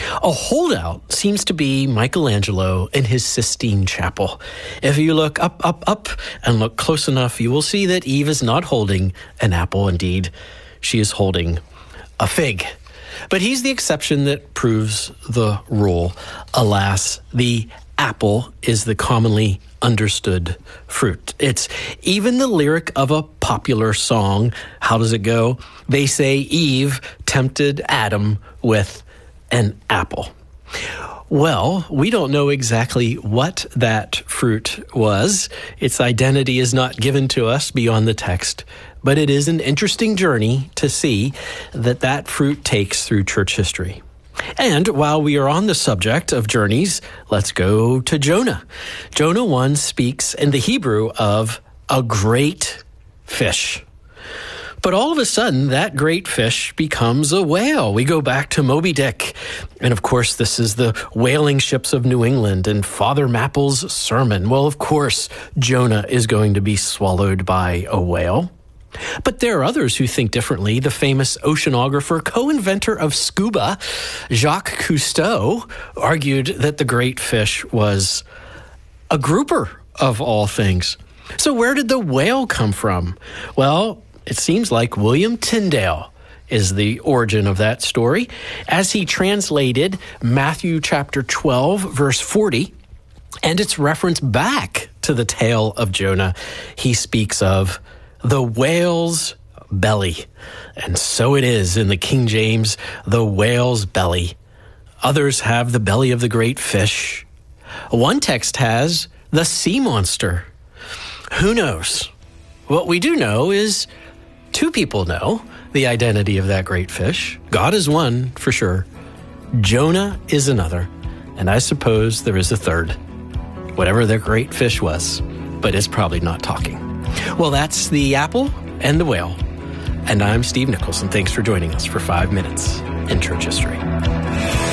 A holdout seems to be Michelangelo in his Sistine Chapel. If you look up, and look close enough, you will see that Eve is not holding an apple. Indeed, she is holding a fig. But he's the exception that proves the rule. Alas, the apple is the commonly understood fruit. It's even the lyric of a popular song. How does it go? They say Eve tempted Adam with an apple. Well, we don't know exactly what that fruit was. Its identity is not given to us beyond the text, but it is an interesting journey to see that fruit takes through church history. And while we are on the subject of journeys, let's go to Jonah. Jonah 1 speaks in the Hebrew of a great fish. But all of a sudden, that great fish becomes a whale. We go back to Moby Dick. And of course, this is the whaling ships of New England and Father Mapple's sermon. Well, of course, Jonah is going to be swallowed by a whale. But there are others who think differently. The famous oceanographer, co-inventor of scuba, Jacques Cousteau, argued that the great fish was a grouper of all things. So where did the whale come from? Well, it seems like William Tyndale is the origin of that story. As he translated Matthew chapter 12, verse 40, and its reference back to the tale of Jonah, he speaks of the whale's belly. And so it is in the King James, the whale's belly. Others have the belly of the great fish. One text has the sea monster. Who knows? What we do know is two people know the identity of that great fish. God is one, for sure. Jonah is another. And I suppose there is a third. Whatever their great fish was, but it's probably not talking. Well, that's the apple and the whale. And I'm Steve Nicholson. Thanks for joining us for 5 minutes in church history.